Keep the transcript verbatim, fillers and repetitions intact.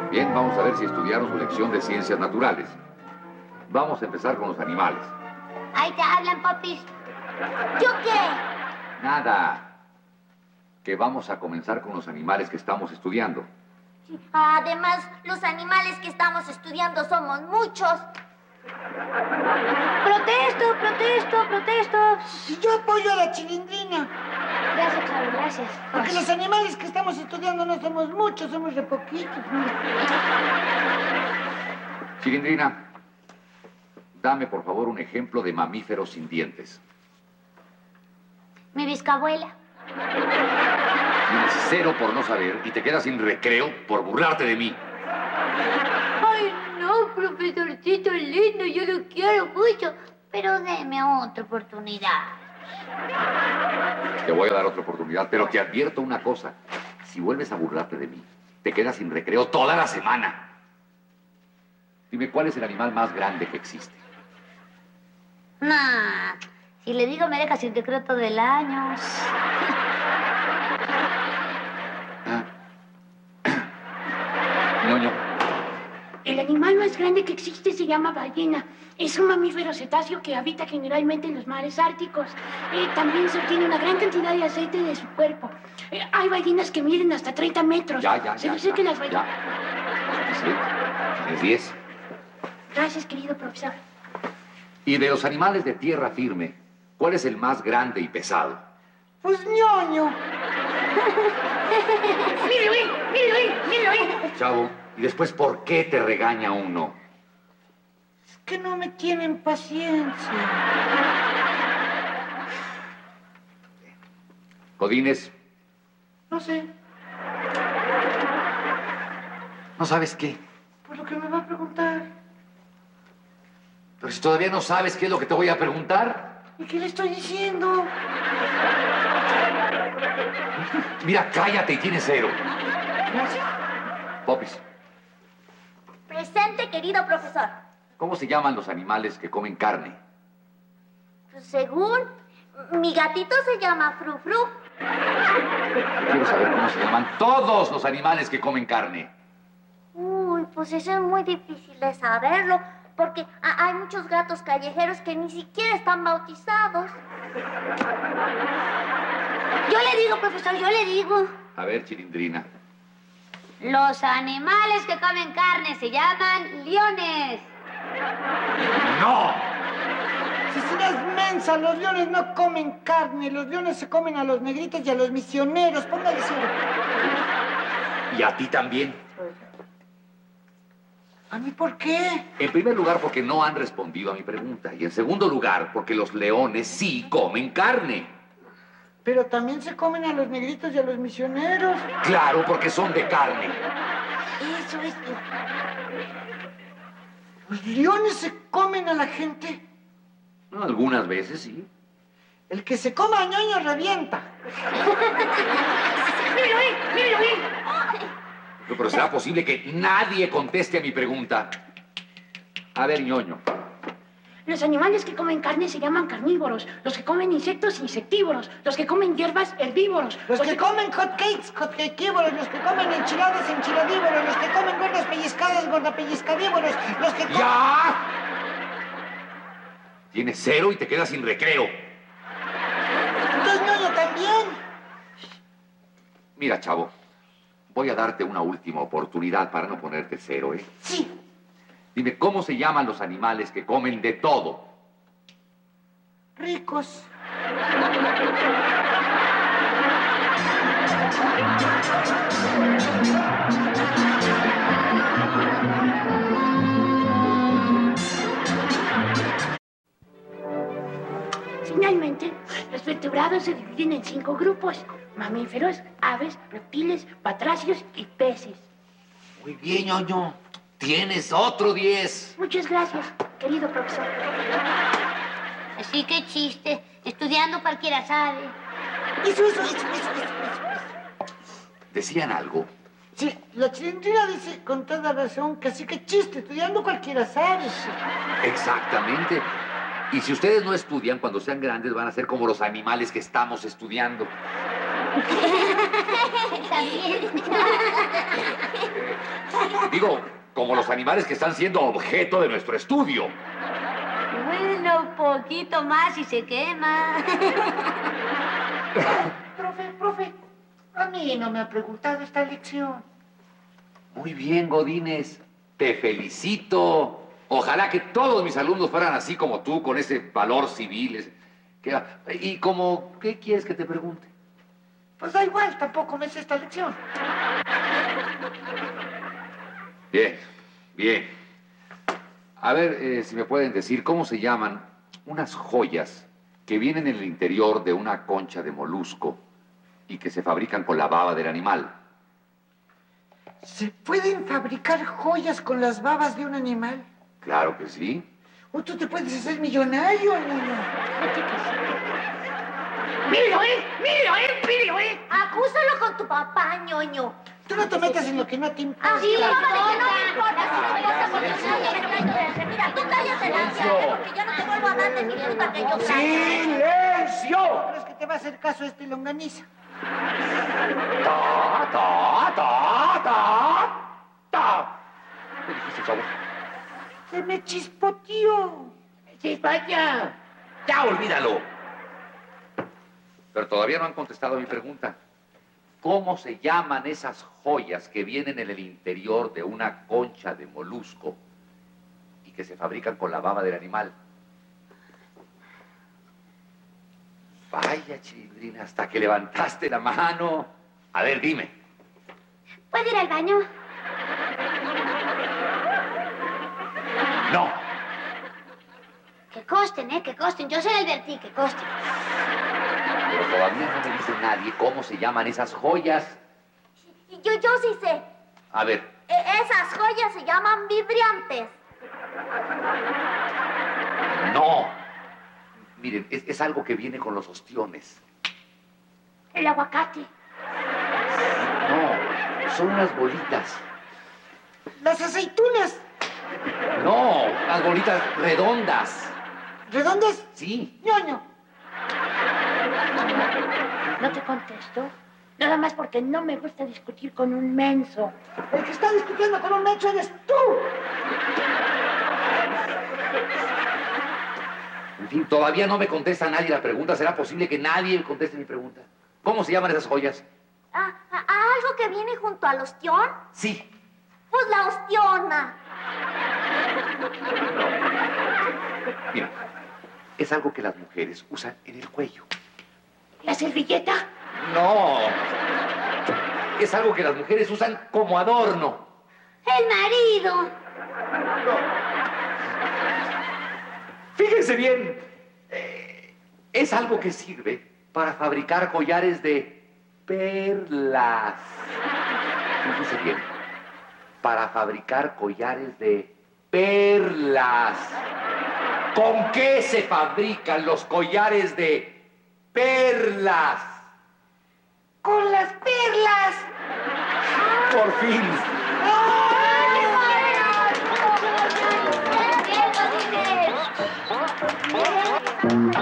Bien, vamos a ver si estudiaron su lección de ciencias naturales. Vamos a empezar con los animales. Ahí te hablan, papis. ¿Yo qué? Nada. Que vamos a comenzar con los animales que estamos estudiando. Además, los animales que estamos estudiando somos muchos. Protesto, protesto, protesto. Y yo apoyo a la Chilindrina. Gracias, Charo, gracias. Porque los animales que estamos estudiando no somos muchos, somos de poquitos. Chilindrina, dame por favor un ejemplo de mamífero sin dientes. Mi bisabuela. Tienes cero por no saber y te quedas sin recreo por burlarte de mí. Ay, no, profesorcito lindo, yo lo quiero mucho. Pero deme otra oportunidad. Te voy a dar otra oportunidad, pero te advierto una cosa. Si vuelves a burlarte de mí, te quedas sin recreo toda la semana. Dime, ¿cuál es el animal más grande que existe? Nah, si le digo me deja sin recreo todo el año. Ñoño. El animal más grande que existe se llama ballena. Es un mamífero cetáceo que habita generalmente en los mares árticos. Eh, también se obtiene una gran cantidad de aceite de su cuerpo. Eh, hay ballenas que miden hasta treinta metros. Ya, ya, se ya. dice ya, que las ballenas... ya. Suficiente. Tienes diez. Gracias, querido profesor. Y de los animales de tierra firme, ¿cuál es el más grande y pesado? Pues Ñoño. ¡Míralo ahí! ¡Míralo ahí! ¡Míralo ahí! Chavo, ¿y después por qué te regaña uno? Es que no me tienen paciencia. Godínez, No sé, ¿no sabes qué? por lo que me va a preguntar. Pero si todavía no sabes qué es lo que te voy a preguntar. ¿Y qué le estoy diciendo? Mira, cállate y tienes cero. Gracias. Popis, Presente, querido profesor. ¿cómo se llaman los animales que comen carne? Pues según mi gatito se llama Fru Fru. Quiero saber cómo se llaman todos los animales que comen carne. Uy, pues eso es muy difícil de saberlo, porque ha- hay muchos gatos callejeros que ni siquiera están bautizados. Yo le digo, profesor, yo le digo. A ver, Chilindrina. Los animales que comen carne se llaman leones. ¡No! Si serás mensa, los leones no comen carne. Los leones se comen a los negritos y a los misioneros. Póngale cero. ¿Y a ti también? ¿A mí por qué? En primer lugar, porque no han respondido a mi pregunta. Y en segundo lugar, porque los leones sí comen carne. Pero también se comen a los negritos y a los misioneros. Claro, porque son de carne. Eso es. ¿Los leones se comen a la gente? No, algunas veces sí. El que se coma a Ñoño revienta. ¡Míralo ahí! ¡Míralo ahí! No, pero ¿será posible que nadie conteste a mi pregunta? A ver, Ñoño. Los animales que comen carne se llaman carnívoros. Los que comen insectos, insectívoros. Los que comen hierbas, herbívoros. Los que comen hotcakes, hotcakeívoros. Los que comen enchiladas, enchiladívoros. Los que comen gordas pellizcadas, gordapellizcadívoros. Los que comen... ¡Ya! Tienes cero y te quedas sin recreo. Entonces Ñoño también. Mira, chavo, voy a darte una última oportunidad para no ponerte cero, ¿eh? Sí. Dime, ¿cómo se llaman los animales que comen de todo? Ricos. Finalmente, los vertebrados se dividen en cinco grupos: mamíferos, aves, reptiles, batracios y peces. Muy bien, Ñoño. Tienes otro diez. Muchas gracias, querido profesor. Así que chiste. Estudiando cualquiera sabe. Eso, eso, eso, eso, eso, eso. ¿Decían algo? Sí, la Chilindrina dice con toda razón que así que chiste, estudiando cualquiera sabe. Exactamente. Y si ustedes no estudian, cuando sean grandes van a ser como los animales que estamos estudiando. También. Digo, como los animales que están siendo objeto de nuestro estudio. Bueno, poquito más y se quema. Profe, profe, a mí no me ha preguntado esta lección. Muy bien, Godínez. Te felicito. Ojalá que todos mis alumnos fueran así como tú, con ese valor civil. ese- que- y como, ¿qué quieres que te pregunte? Pues da igual, tampoco me sé esta lección. Bien, bien. A ver, eh, si me pueden decir, ¿cómo se llaman unas joyas que vienen en el interior de una concha de molusco y que se fabrican con la baba del animal? ¿Se pueden fabricar joyas con las babas de un animal? Claro que sí. ¿O tú te puedes hacer millonario, niño? ¡Míralo, eh! ¡Míralo, eh! ¡Míralo, eh! Acúsalo con tu papá, ñoño. Tú no te metas en lo que no te importa. Ah, sí, no, no, no me importa, sí me importa porque nadie me trae de hacer. Mira, tú cállate la boca, porque yo no te vuelvo a dar de mi fruta que yo traigo. ¡Silencio! Pero es que te va a hacer caso este longaniza. ¡Ta, ta, ta, ta, ta! ¿Qué dijiste, chavo? Se me chispoteó. ¡Sí, vaya! ¡Ya, olvídalo! Pero todavía no han contestado a mi pregunta. ¿Cómo se llaman esas joyas que vienen en el interior de una concha de molusco y que se fabrican con la baba del animal? Vaya, Chilindrina, hasta que levantaste la mano. A ver, dime. ¿Puedo ir al baño? No. Que costen, ¿eh? Que costen. Yo se lo advertí, que costen. Pero todavía no me dice nadie cómo se llaman esas joyas. Yo, yo sí sé. A ver, E- esas joyas se llaman vibriantes. no. Miren, es, es algo que viene con los ostiones. El aguacate. No, son unas bolitas. Las aceitunas. No, unas bolitas redondas. ¿Redondas? Sí. Ñoño. No te contesto. Nada más porque no me gusta discutir con un menso. El que está discutiendo con un mecho eres tú. En fin, todavía no me contesta nadie la pregunta. ¿Será posible que nadie me conteste mi pregunta? ¿Cómo se llaman esas joyas? Ah, ah, ah, ¿algo que viene junto al ostión? Sí. Pues la ostiona. Mira, es algo que las mujeres usan en el cuello. ¿La servilleta? No. Es algo que las mujeres usan como adorno. El marido. Fíjense bien. eh, es algo que sirve para fabricar collares de perlas. Fíjense bien. Para fabricar collares de perlas. ¿Con qué se fabrican los collares de perlas? Con las perlas. Por fin. ¡Qué bueno! ¡Qué bueno, Godínez!